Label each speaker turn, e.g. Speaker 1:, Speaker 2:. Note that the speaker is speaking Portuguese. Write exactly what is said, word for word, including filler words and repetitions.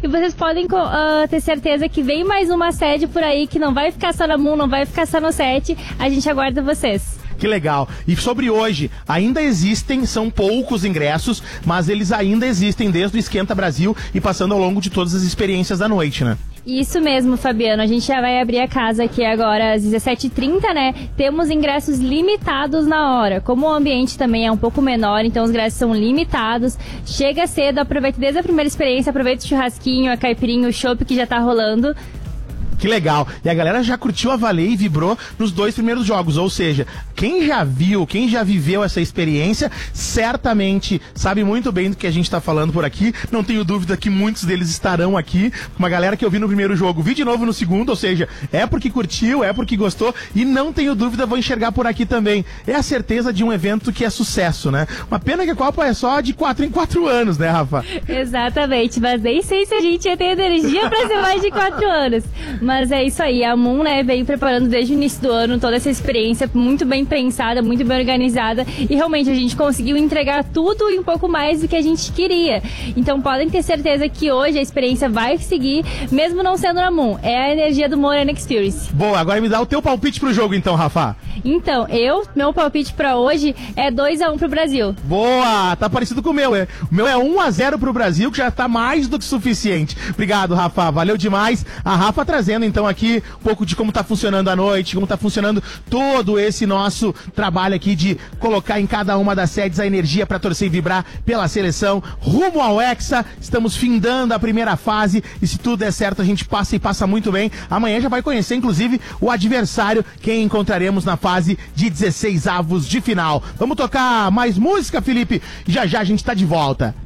Speaker 1: E vocês podem uh, ter certeza que vem mais uma sede por aí, que não vai ficar só na Moon, não vai ficar só no set. A gente aguarda vocês.
Speaker 2: Que legal. E sobre hoje, ainda existem, são poucos ingressos, mas eles ainda existem desde o Esquenta Brasil e passando ao longo de todas as experiências da noite, né?
Speaker 1: Isso mesmo, Fabiano. A gente já vai abrir a casa aqui agora às dezessete e trinta, né? Temos ingressos limitados na hora. Como o ambiente também é um pouco menor, então os ingressos são limitados. Chega cedo, aproveita desde a primeira experiência, aproveita o churrasquinho, a caipirinha, o chopp que já tá rolando.
Speaker 2: Que legal. E a galera já curtiu a Valer e vibrou nos dois primeiros jogos. Ou seja, quem já viu, quem já viveu essa experiência, certamente sabe muito bem do que a gente tá falando por aqui. Não tenho dúvida que muitos deles estarão aqui. Uma galera que eu vi no primeiro jogo, vi de novo no segundo. Ou seja, é porque curtiu, é porque gostou. E não tenho dúvida, vou enxergar por aqui também. É a certeza de um evento que é sucesso, né? Uma pena que a Copa é só de quatro em quatro anos, né, Rafa?
Speaker 1: Exatamente. Mas nem sei se a gente ia ter energia pra ser mais de quatro anos. Mas é isso aí, a Moon, né, veio preparando desde o início do ano toda essa experiência muito bem pensada, muito bem organizada, e realmente a gente conseguiu entregar tudo e um pouco mais do que a gente queria. Então podem ter certeza que hoje a experiência vai seguir, mesmo não sendo na Moon. É a energia do Morena Experience.
Speaker 2: Boa, agora me dá o teu palpite pro jogo então, Rafa.
Speaker 1: Então, eu, meu palpite pra hoje é dois a um pro Brasil.
Speaker 2: Boa, tá parecido com o meu, é. O meu é um a zero pro Brasil, que já tá mais do que suficiente. Obrigado, Rafa, valeu demais. A Rafa trazendo então aqui um pouco de como tá funcionando a noite, como tá funcionando todo esse nosso trabalho aqui de colocar em cada uma das sedes a energia pra torcer e vibrar pela seleção rumo ao Hexa. Estamos findando a primeira fase e se tudo der certo a gente passa e passa muito bem. Amanhã já vai conhecer inclusive o adversário, quem encontraremos na fase de dezesseis avos de final. Vamos tocar mais música, Felipe? Já já a gente tá de volta.